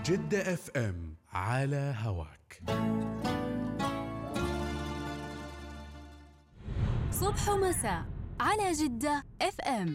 جدة اف ام على هواك. صبح ومساء على جدة اف ام.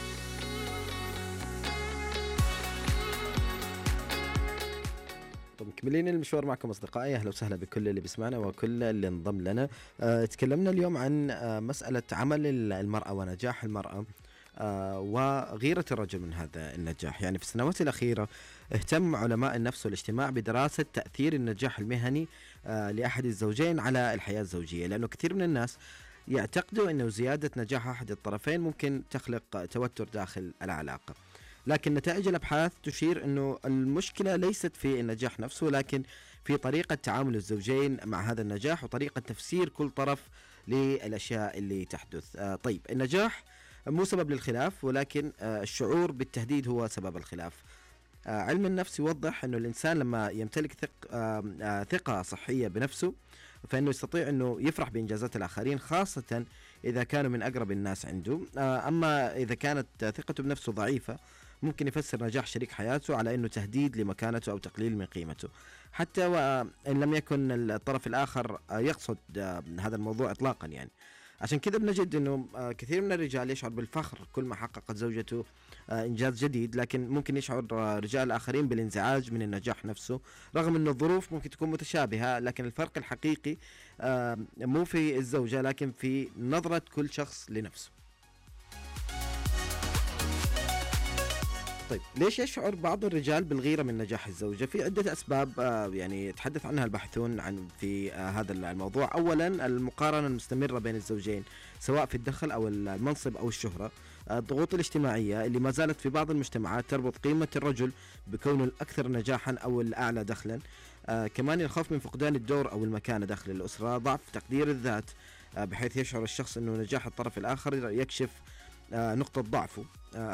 طب مكملين المشوار معكم أصدقائي، أهلا وسهلا بكل اللي بيسمعنا وكل اللي انضم لنا. تكلمنا اليوم عن مسألة عمل المرأة ونجاح المرأة وغيرة الرجل من هذا النجاح. يعني في السنوات الأخيرة اهتم علماء النفس والاجتماع بدراسة تأثير النجاح المهني لأحد الزوجين على الحياة الزوجية، لأنه كثير من الناس يعتقدوا أنه زيادة نجاح أحد الطرفين ممكن تخلق توتر داخل العلاقة. لكن نتائج الأبحاث تشير أنه المشكلة ليست في النجاح نفسه، لكن في طريقة تعامل الزوجين مع هذا النجاح وطريقة تفسير كل طرف للأشياء اللي تحدث. طيب، النجاح مو سبب للخلاف، ولكن الشعور بالتهديد هو سبب الخلاف. علم النفس يوضح أنه الإنسان لما يمتلك ثقة صحية بنفسه فإنه يستطيع أنه يفرح بإنجازات الآخرين، خاصة إذا كانوا من أقرب الناس عنده. أما إذا كانت ثقته بنفسه ضعيفة ممكن يفسر نجاح شريك حياته على أنه تهديد لمكانته أو تقليل من قيمته، حتى وإن لم يكن الطرف الآخر يقصد هذا الموضوع إطلاقا. يعني عشان كذا بنجد أنه كثير من الرجال يشعر بالفخر كل ما حققت زوجته إنجاز جديد، لكن ممكن يشعر رجال آخرين بالانزعاج من النجاح نفسه، رغم أن الظروف ممكن تكون متشابهة، لكن الفرق الحقيقي مو في الزوجة لكن في نظرة كل شخص لنفسه. طيب، ليش يشعر بعض الرجال بالغيرة من نجاح الزوجة؟ في عدة أسباب يعني يتحدث عنها الباحثون في هذا الموضوع. أولا، المقارنة المستمرة بين الزوجين سواء في الدخل أو المنصب أو الشهرة. الضغوط الاجتماعية اللي ما زالت في بعض المجتمعات تربط قيمة الرجل بكونه الأكثر نجاحا أو الأعلى دخلا. كمان الخوف من فقدان الدور أو المكانة داخل الأسرة. ضعف تقدير الذات بحيث يشعر الشخص أنه نجاح الطرف الآخر يكشف نقطة ضعفه.